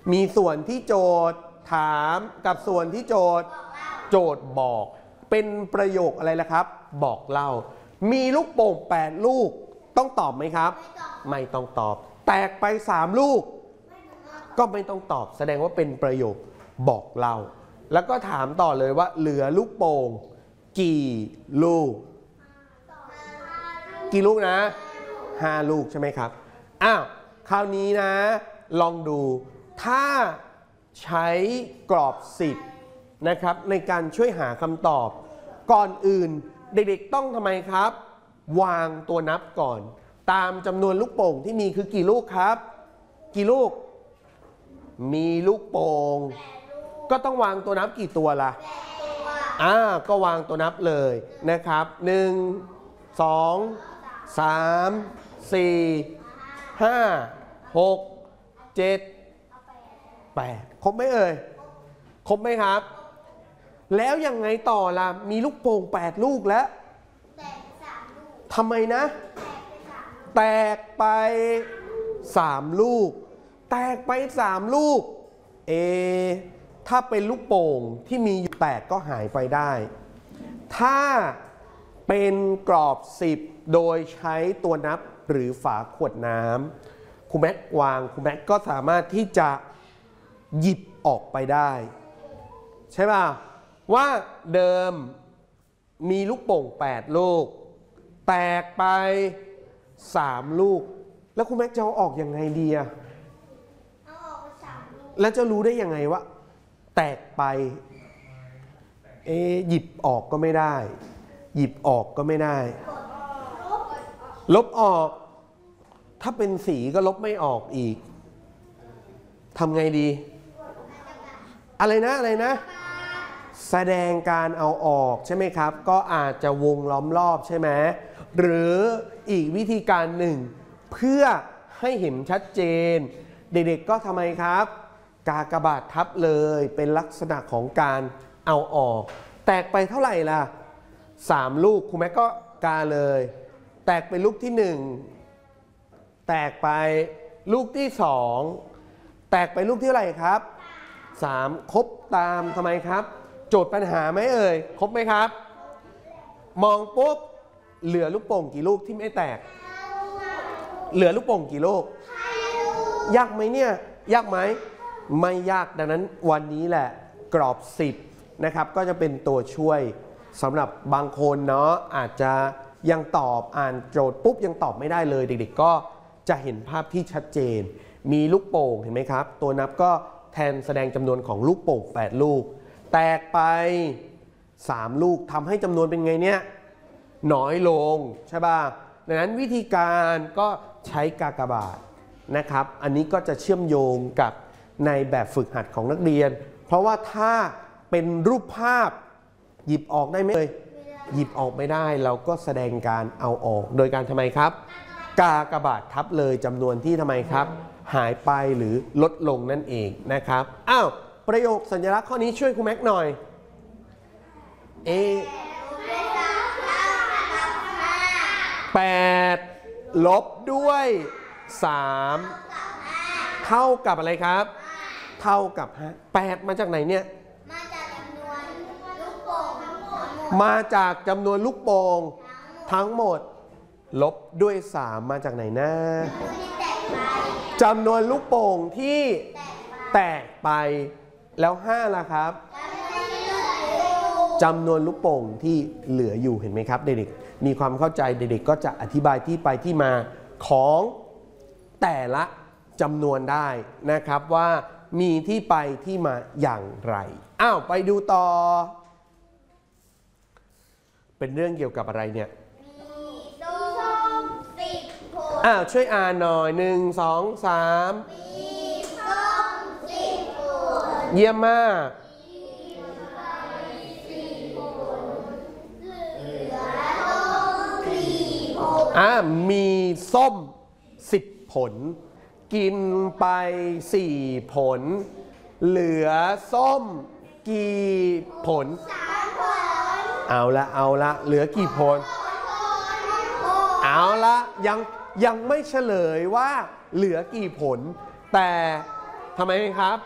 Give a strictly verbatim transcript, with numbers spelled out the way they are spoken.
มีส่วนที่โจทย์ถามกับส่วนที่โจทย์โจทย์บอกเป็นประโยคอะไรล่ะครับบอกเล่ามีลูกโป่งแปดลูกต้องตอบไหมครับไม่ต้องตอบแตกไปสามลูกก็ไม่ต้องตอบแสดงว่าเป็นประโยคบอกเล่าแล้วก็ถามต่อเลยว่าเหลือลูกโป่งกี่ลูกกี่ลูกนะห้าลูกใช่ไหมครับอ้าวคราวนี้นะลองดูถ้าใช้กรอบสิบนะครับในการช่วยหาคำตอบก่อนอื่นเด็กๆต้องทำไมครับวางตัวนับก่อนตามจำนวนลูกโป่งที่มีคือกี่ลูกครับกี่ลูกมีลูกโป่งก็ต้องวางตัวนับกี่ตัวล่ะอ่าก็วางตัวนับเลยนะครับหนึ่งสองสามสี่ห้าหกเจ็ดแปดครบไหมเอ่ยครบไหมครับแล้วยังไงต่อล่ะมีลูกโป่งแปดลูกแล้วทำไมนะแตกไปสามลูกแตกไปสามลูกเอถ้าเป็นลูกโป่งที่มีอยู่แตกก็หายไปได้ถ้าเป็นกรอบสิบโดยใช้ตัวนับหรือฝาขวดน้ำครูแม็กวางครูแม็กก็สามารถที่จะหยิบออกไปได้ใช่ป่ะว่าเดิมมีลูกโป่งแปดลูกแตกไปสามลูกแล้วครูแม็กจะเอาออกยังไงดีอะเอาออกไปสามลูกแล้วจะรู้ได้ยังไงว่าแตกไปเอ๊ะหยิบออกก็ไม่ได้หยิบออกก็ไม่ได้ลบออกถ้าเป็นสีก็ลบไม่ออกอีกทำไงดีอะไรนะอะไรนะแสดงการเอาออกใช่ไหมครับก็อาจจะวงล้อมรอบใช่ไหมหรืออีกวิธีการหนึ่งเพื่อให้เห็นชัดเจนเด็กๆก็ทำไมครับกากบาททับเลยเป็นลักษณะของการเอาออกแตกไปเท่าไหร่ล่ะสามลูกครูแม่ก็กาเลยแตกไปลูกที่หนึ่งแตกไปลูกที่สองแตกไปลูกที่เท่าไหร่ครับสามครบตามทำไมครับโจทย์ปัญหาไหมเอ่ยครบไหมครับมองปุ๊บเหลือลูกโป่งกี่ลูกที่ไม่แตกเหลือลูกโป่งกี่ลูกยากไหมเนี่ยยากไหมไม่ยากดังนั้นวันนี้แหละกรอบสิบนะครับก็จะเป็นตัวช่วยสำหรับบางคนเนาะอาจจะยังตอบอ่านโจทย์ปุ๊บยังตอบไม่ได้เลยเด็กๆก็จะเห็นภาพที่ชัดเจนมีลูกโป่งเห็นไหมครับตัวนับก็แทนแสดงจำนวนของลูกโป่งแปดลูกแตกไปสามลูกทำให้จำนวนเป็นไงเนี่ยน้อยลงใช่ป่ะดังนั้นวิธีการก็ใช้กากบาทนะครับอันนี้ก็จะเชื่อมโยงกับในแบบฝึกหัดของนักเรียนเพราะว่าถ้าเป็นรูปภาพหยิบออกได้ไหมเลยหยิบออกไม่ได้เราก็แสดงการเอาออกโดยการทำไมครับกากบาททับเลยจำนวนที่ทำไมครับหายไปหรือลดลงนั่นเองนะครับอ้าวประโยคสัญลักษณ์ข้อนี้ช่วยครูแม็กหน่อยเอแปดลบด้วยสามเท่ากับอะไรครับเท่ากับห้าแปดมาจากไหนเนี่ยมาจากจำนวนลูกโป่งมาจากจำนวนลูกโป่งทั้งหมดลบด้วยสามมาจากไหนนะจำนวนลูกโป่งที่แตกไปแล้วห้าล่ะครับจำนวนลูกโป่งที่เหลืออยู่เห็นไหมครับเด็กๆมีความเข้าใจเด็กๆก็จะอธิบายที่ไปที่มาของแต่ละจำนวนได้นะครับว่ามีที่ไปที่มาอย่างไรอ้าวไปดูต่อเป็นเรื่องเกี่ยวกับอะไรเนี่ยอ้าวช่วยอ่านหน่อยหนึ่งสองสามเยี่ยมมากอ่ามีส้มสิบผลกินไปสี่ผลเหลือส้มกี่ผลเอาละเอาละเหลือกี่ผลเอาละยังยังไม่เฉลยว่าเหลือกี่ผลแต่ทำไมครับ